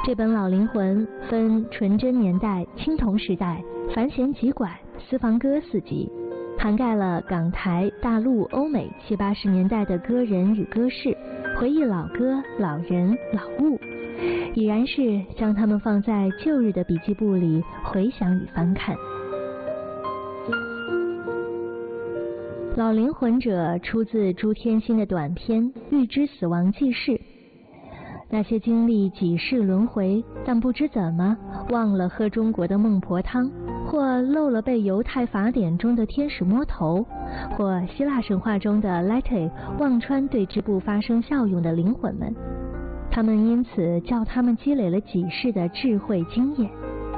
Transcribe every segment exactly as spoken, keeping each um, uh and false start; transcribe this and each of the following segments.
这本老灵魂分纯真年代、青铜时代、繁弦急管、私房歌四集，涵盖了港台、大陆、欧美七八十年代的歌人与歌事，回忆老歌、老人、老物，已然是将它们放在旧日的笔记簿里回想与翻看。老灵魂者出自朱天心的短篇《预知死亡记事》。那些经历几世轮回，但不知怎么忘了喝中国的孟婆汤，或漏了被犹太法典中的天使摸头，或希腊神话中的 Lete 忘穿对织布发生效用的灵魂们，他们因此叫他们积累了几世的智慧经验。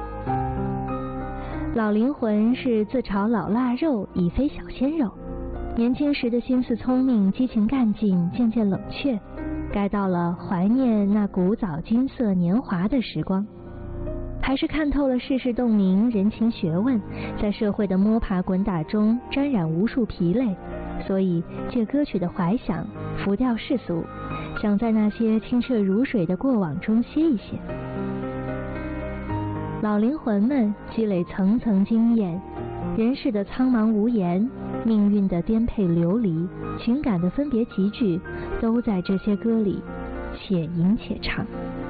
老灵魂是自嘲老腊肉已非小鲜肉，年轻时的心思聪明，激情干劲渐渐冷却，该到了怀念那古早金色年华的时光。还是看透了世事洞明、人情学问，在社会的摸爬滚打中沾染无数疲累，所以借歌曲的怀想浮掉世俗，想在那些清澈如水的过往中歇一歇。老灵魂们积累层层经验，人世的苍茫无言，命运的颠沛流离，情感的分别集聚，都在这些歌里且吟且唱。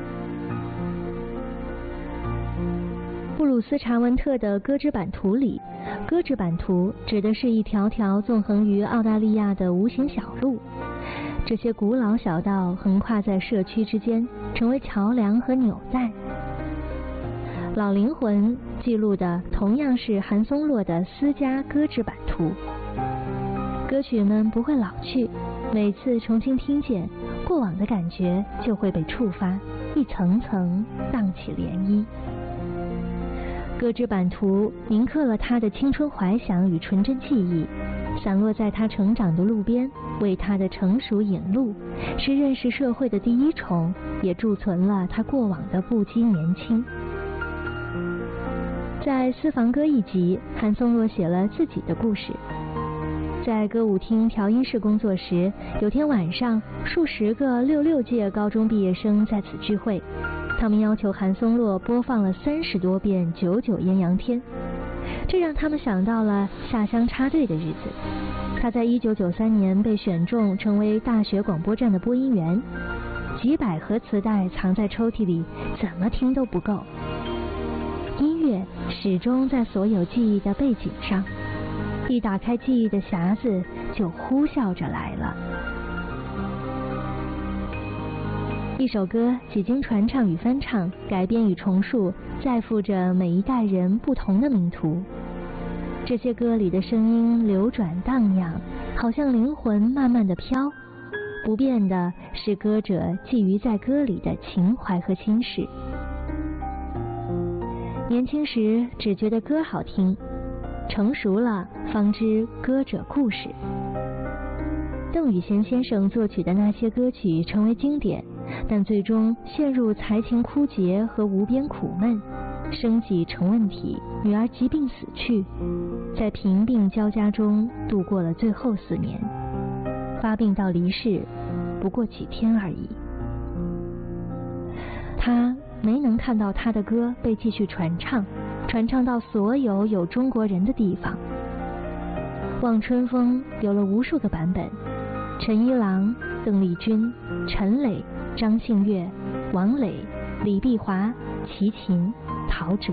布鲁斯·查文特的歌之版图里，歌之版图指的是一条条纵横于澳大利亚的无形小路，这些古老小道横跨在社区之间，成为桥梁和纽带。老灵魂记录的同样是韩松洛的私家歌之版图，歌曲们不会老去，每次重新听见，过往的感觉就会被触发，一层层荡起涟漪。歌之版图铭刻了他的青春怀想与纯真记忆，散落在他成长的路边，为他的成熟引路，是认识社会的第一重，也贮存了他过往的不羁年轻。在私房歌一集，韩松洛写了自己的故事。在歌舞厅调音室工作时，有天晚上，数十个六六届高中毕业生在此聚会，他们要求韩松洛播放了三十多遍《九九艳阳天》，这让他们想到了下乡插队的日子。他在一九九三年被选中成为大学广播站的播音员，几百盒磁带藏在抽屉里，怎么听都不够。音乐始终在所有记忆的背景上，一打开记忆的匣子，就呼啸着来了。一首歌几经传唱与翻唱、改编与重述，载附着每一代人不同的命途。这些歌里的声音流转荡漾，好像灵魂慢慢的飘，不变的是歌者寄予在歌里的情怀和心事。年轻时只觉得歌好听，成熟了方知歌者故事。邓雨贤先生作曲的那些歌曲成为经典，但最终陷入才情枯竭和无边苦闷，生计成问题，女儿疾病死去，在贫病交加中度过了最后四年，发病到离世不过几天而已。他没能看到他的歌被继续传唱，传唱到所有有中国人的地方。望春风有了无数个版本，陈一郎、邓丽君、陈磊、张信岳、王磊、李碧华、齐秦、陶喆。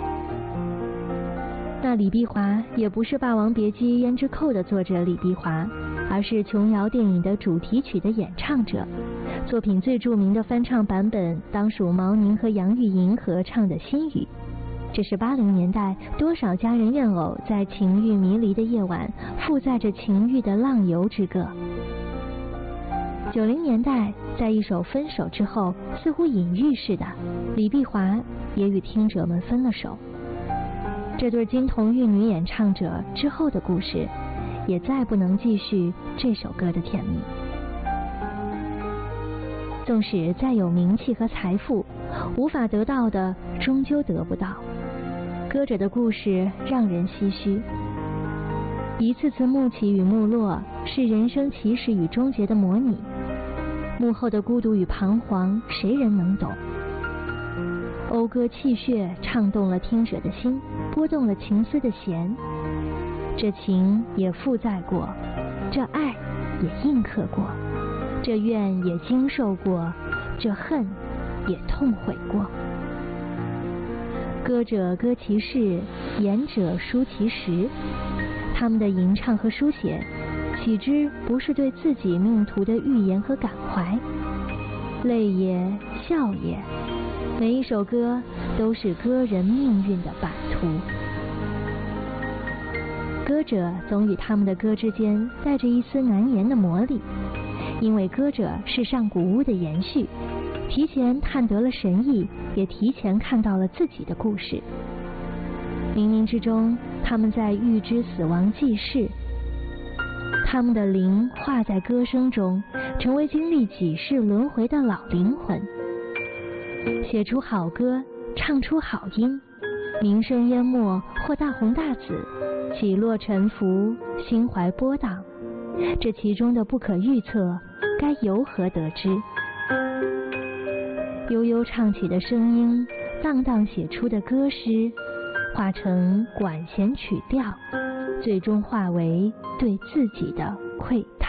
那李碧华也不是《霸王别姬》胭脂扣的作者李碧华，而是琼瑶电影的主题曲的演唱者。作品最著名的翻唱版本当属毛宁和杨钰莹合唱的《心语》，这是八零年代多少家人怨偶在情欲迷离的夜晚负载着情欲的浪游之歌。九零年代，在一首分手之后，似乎隐喻似的，李碧华也与听者们分了手。这对金童玉女演唱者之后的故事，也再不能继续这首歌的甜蜜。纵使再有名气和财富，无法得到的终究得不到。歌者的故事让人唏嘘，一次次幕起与幕落，是人生起始与终结的模拟。幕后的孤独与彷徨，谁人能懂？ 讴歌泣血，唱动了听者的心，拨动了情丝的弦。这情也负载过，这爱也印刻过，这怨也经受过，这恨也痛悔过。歌者歌其事，言者抒其实。他们的吟唱和书写，岂知不是对自己命途的预言和感怀？泪也，笑也，每一首歌都是歌人命运的版图。歌者总与他们的歌之间带着一丝难言的魔力，因为歌者是上古屋的延续，提前探得了神意，也提前看到了自己的故事。冥冥之中，他们在预知死亡记事，他们的灵化在歌声中，成为经历几世轮回的老灵魂。写出好歌，唱出好音，名声淹没或大红大紫，起落沉浮，心怀波荡，这其中的不可预测，该由何得知？悠悠唱起的声音，荡荡写出的歌诗，化成管弦曲调，最终化为对自己的愧